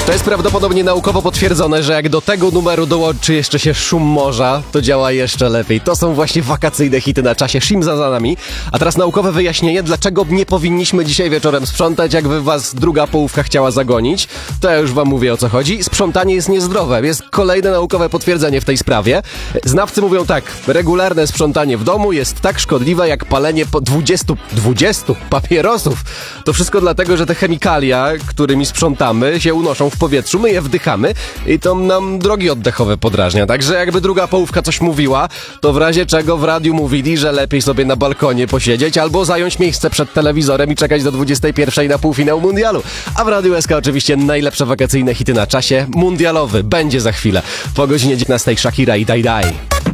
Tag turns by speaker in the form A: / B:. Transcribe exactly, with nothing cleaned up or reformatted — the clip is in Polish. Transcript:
A: To jest prawdopodobnie naukowo potwierdzone, że jak do tego numeru dołączy jeszcze się szum morza, to działa jeszcze lepiej. To są właśnie wakacyjne hity na czasie. Shimza za nami. A teraz naukowe wyjaśnienie, dlaczego nie powinniśmy dzisiaj wieczorem sprzątać, jakby was druga połówka chciała zagonić. To ja już wam mówię, o co chodzi. Sprzątanie jest niezdrowe. Jest kolejne naukowe potwierdzenie w tej sprawie. Znawcy mówią tak, regularne sprzątanie w domu jest tak szkodliwe, jak palenie po dwudziestu, dwudziestu papierosów. To wszystko dlatego, że te chemikalia, którymi sprzątamy, się unoszą w powietrzu, my je wdychamy i to nam drogi oddechowe podrażnia. Także jakby druga połówka coś mówiła, to w razie czego w radiu mówili, że lepiej sobie na balkonie posiedzieć albo zająć miejsce przed telewizorem i czekać do dwudziestej pierwszej na półfinał mundialu. A w Radiu S K oczywiście najlepsze wakacyjne hity na czasie mundialowy. Będzie za chwilę. Po godzinie dziewiętnastej Shakira i Daj Daj.